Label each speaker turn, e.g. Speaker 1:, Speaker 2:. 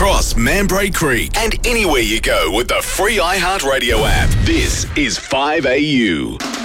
Speaker 1: across Mambray Creek and anywhere you go with the free iHeartRadio app. This is 5AU.